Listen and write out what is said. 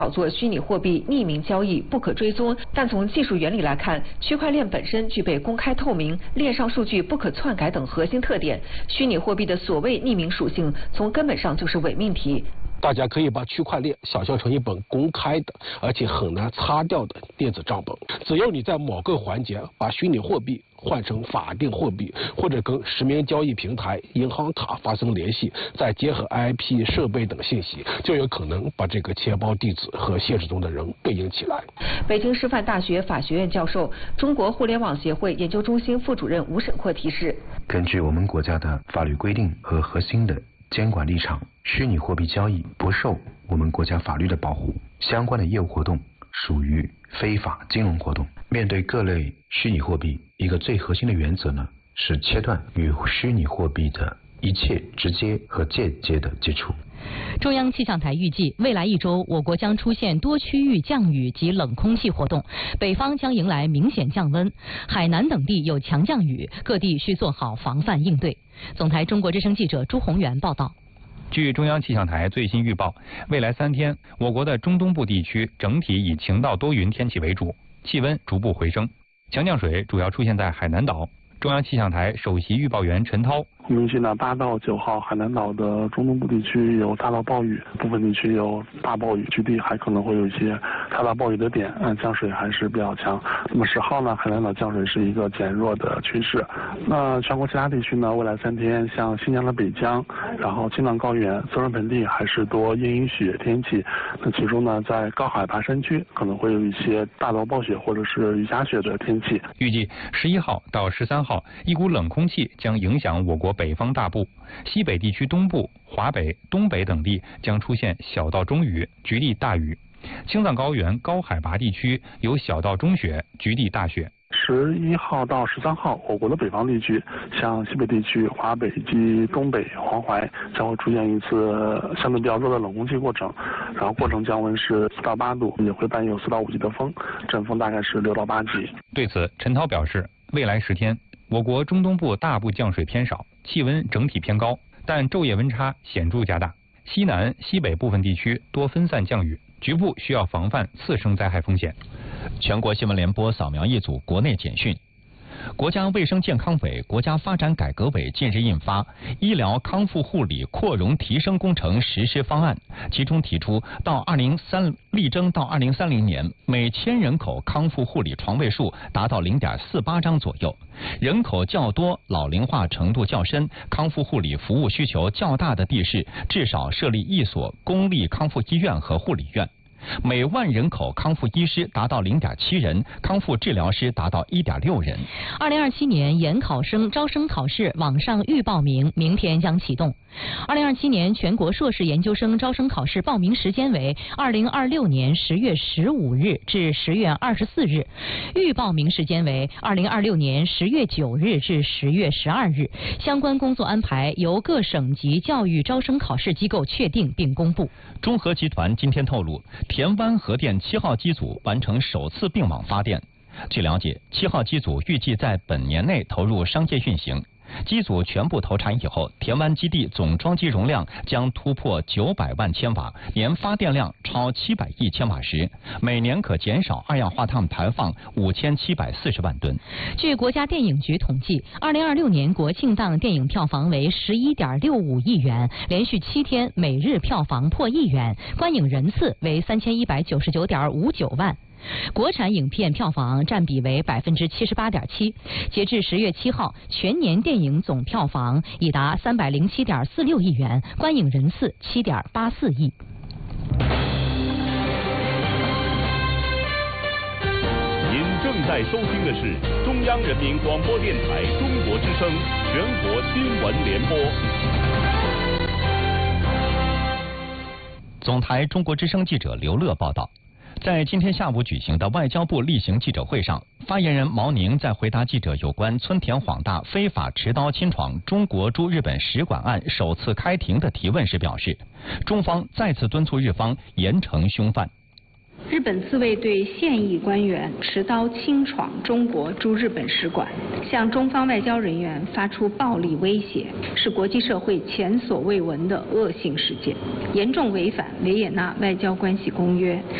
炒作虚拟货币匿名交易不可追踪，但从技术原理来看，区块链本身具备公开透明、链上数据不可篡改等核心特点。虚拟货币的所谓匿名属性，从根本上就是伪命题。 大家可以把区块链想象成一本公开的，而且很难擦掉的电子账本。只要你在某个环节把虚拟货币换成法定货币，或者跟实名交易平台、银行卡发生联系，再结合 IP 设备等信息，就有可能把这个钱包地址和现实中的人对应起来。 北京师范大学法学院教授、中国互联网协会研究中心副主任吴沈阔提示， 根据我们国家的法律规定和核心的监管立场，虚拟货币交易不受我们国家法律的保护，相关的业务活动属于非法金融活动。面对各类虚拟货币，一个最核心的原则呢，是切断与虚拟货币的一切直接和间接的接触。 中央气象台预计，未来一周我国将出现多区域降雨及冷空气活动，北方将迎来明显降温，海南等地有强降雨，各地需做好防范应对。总台中国之声记者朱宏元报道。 据中央气象台最新预报，未来3天，我国的中东部地区整体以晴到多云天气为主，气温逐步回升，强降水主要出现在海南岛。中央气象台首席预报员陈涛， 我们预计呢，8到9号海南岛的中东部地区有大到暴雨，部分地区有大暴雨，局地还可能会有一些太大暴雨的点，降水还是比较强。那么10号呢，海南岛降水是一个减弱的趋势。那全国其他地区呢，未来3天，像新疆的北疆，然后青藏高原、泽伦盆地还是多阴雨雪天气。那其中呢，在高海拔山区可能会有一些大到暴雪或者是雨夹雪的天气。 预计11号到13号，一股冷空气将影响我国北方大部，西北地区东部、华北、东北等地将出现小到中雨，局地大雨。青藏高原高海拔地区有小到中雪，局地大雪。 11号到13号，我国的北方地区，像西北地区、华北及东北、黄淮，将会出现一次相对比较弱的冷空气过程，然后过程降温是4到8度，也会伴有4到5级的风，阵风大概是6到8级。 对此，陈涛表示，未来10天，我国中东部大部降水偏少，气温整体偏高，但昼夜温差显著加大。西南、西北部分地区多分散降雨，局部需要防范次生灾害风险。 全国新闻联播扫描一组国内简讯。国家卫生健康委、国家发展改革委近日印发《医疗康复护理扩容提升工程实施方案》，其中提出，力争到2030年，每1000人口康复护理床位数达到0.48张左右。人口较多、老龄化程度较深、康复护理服务需求较大的地市，至少设立1所公立康复医院和护理院。每万人口康复医师达到0.7人，康复治疗师达到1.6人。 2027年研考生招生考试网上预报名明天将启动。2027年全国硕士研究生招生考试报名时间为2026年10月15日至10月24日，预报名时间为2026年10月9日至10月12日。相关工作安排由各省级教育招生考试机构确定并公布。 中核集团今天透露，田湾核电7号机组完成首次并网发电。据了解，7号机组预计在本年内投入商业运行。机组全部投产以后，田湾基地总装机容量将突破900万千瓦，年发电量超700亿千瓦时，每年可减少二氧化碳排放5740万吨。 据国家电影局统计，2026年国庆档电影票房为11.65亿元，连续7天每日票房破1亿元，观影人次为3199.59万。国产影片票房占比为78.7%，截至10月7号，全年电影总票房已达307.46亿元，观影人次7.84亿。 您正在收听的是中央人民广播电台中国之声全国新闻联播。 总台中国之声记者刘乐报道。在今天下午举行的外交部例行记者会上，发言人毛宁在回答记者有关村田晃大非法持刀侵闯中国驻日本使馆案首次开庭的提问时表示，中方再次敦促日方严惩凶犯。 日本自卫队现役官员持刀轻闯中国驻日本使馆，向中方外交人员发出暴力威胁，是国际社会前所未闻的恶性事件，严重违反维也纳外交关系公约。